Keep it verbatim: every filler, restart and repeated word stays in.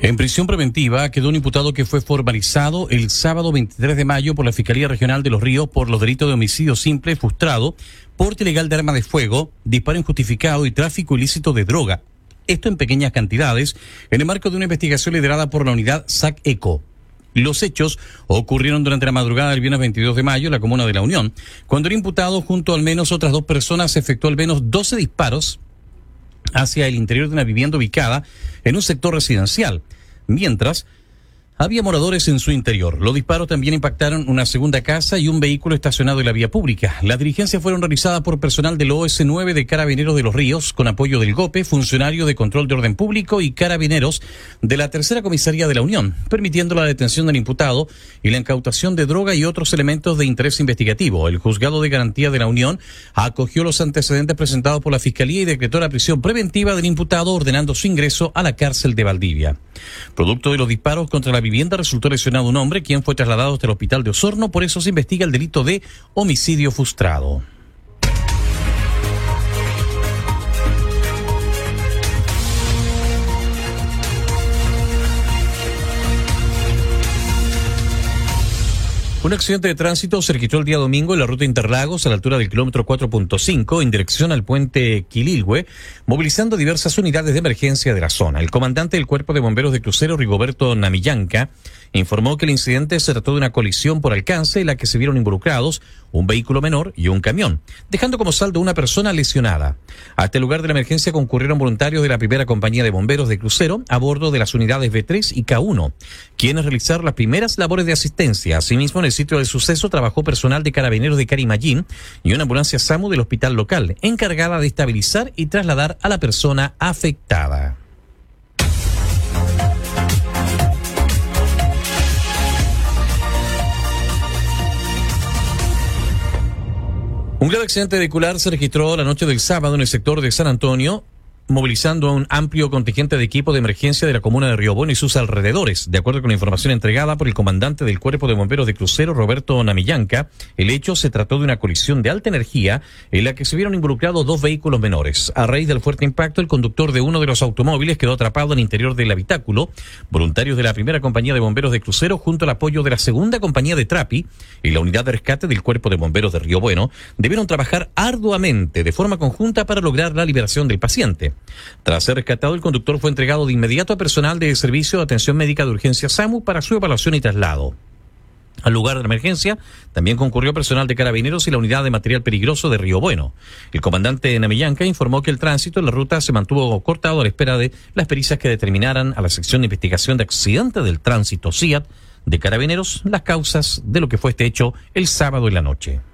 En prisión preventiva quedó un imputado que fue formalizado el sábado veintitrés de mayo por la Fiscalía Regional de Los Ríos por los delitos de homicidio simple frustrado, porte ilegal de arma de fuego, disparo injustificado y tráfico ilícito de droga. Esto en pequeñas cantidades, en el marco de una investigación liderada por la unidad S A C ECO. Los hechos ocurrieron durante la madrugada del viernes veintidós de mayo en la comuna de La Unión, cuando el imputado junto al menos otras dos personas efectuó al menos doce disparos hacia el interior de una vivienda ubicada en un sector residencial, mientras había moradores en su interior. Los disparos también impactaron una segunda casa y un vehículo estacionado en la vía pública. Las diligencias fueron realizadas por personal del O S nueve de Carabineros de Los Ríos, con apoyo del GOPE, funcionario de Control de Orden Público y Carabineros de la Tercera Comisaría de La Unión, permitiendo la detención del imputado y la incautación de droga y otros elementos de interés investigativo. El Juzgado de Garantía de La Unión acogió los antecedentes presentados por la Fiscalía y decretó la prisión preventiva del imputado, ordenando su ingreso a la cárcel de Valdivia. Producto de los disparos contra la vivienda resultó lesionado un hombre, quien fue trasladado hasta el hospital de Osorno. Por eso se investiga el delito de homicidio frustrado. Un accidente de tránsito se registró el día domingo en la ruta Interlagos a la altura del kilómetro cuatro punto cinco en dirección al puente Quililhue, movilizando diversas unidades de emergencia de la zona. El comandante del Cuerpo de Bomberos de Crucero, Rigoberto Namillanca, informó que el incidente se trató de una colisión por alcance en la que se vieron involucrados un vehículo menor y un camión, dejando como saldo una persona lesionada. A este lugar de la emergencia concurrieron voluntarios de la primera compañía de bomberos de Crucero a bordo de las unidades B tres y K uno, quienes realizaron las primeras labores de asistencia. Asimismo, en el sitio del suceso trabajó personal de Carabineros de Carimayín y una ambulancia SAMU del hospital local, encargada de estabilizar y trasladar a la persona afectada. Un grave accidente vehicular se registró la noche del sábado en el sector de San Antonio, movilizando a un amplio contingente de equipo de emergencia de la comuna de Río Bueno y sus alrededores. De acuerdo con la información entregada por el comandante del Cuerpo de Bomberos de Crucero, Roberto Namillanca, el hecho se trató de una colisión de alta energía en la que se vieron involucrados dos vehículos menores. A raíz del fuerte impacto, el conductor de uno de los automóviles quedó atrapado en el interior del habitáculo. Voluntarios de la primera compañía de bomberos de Crucero, junto al apoyo de la segunda compañía de Trapi y la unidad de rescate del Cuerpo de Bomberos de Río Bueno, debieron trabajar arduamente de forma conjunta para lograr la liberación del paciente. Tras ser rescatado, el conductor fue entregado de inmediato a personal de Servicio de Atención Médica de Urgencia SAMU para su evaluación y traslado. Al lugar de la emergencia también concurrió personal de Carabineros y la unidad de material peligroso de Río Bueno. El comandante Namillanca informó que el tránsito en la ruta se mantuvo cortado a la espera de las pericias que determinaran a la sección de investigación de accidentes del tránsito C I A T de Carabineros las causas de lo que fue este hecho el sábado en la noche.